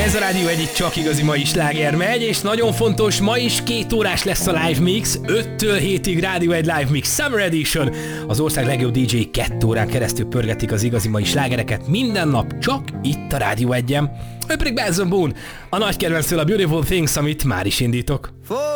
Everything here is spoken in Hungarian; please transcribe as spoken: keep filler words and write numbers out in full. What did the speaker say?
Ez a Rádió egy csak igazi mai sláger megy, és nagyon fontos, ma is két órás lesz a live mix, öttől hétig Rádió egy live mix Summer Edition. Az ország legjobb dé dzsé két órán keresztül pörgetik az igazi mai slágereket minden nap, csak itt a Rádió egyen. Ő pedig Benson Boone, a nagy kedvenctől a Beautiful Things, amit már is indítok.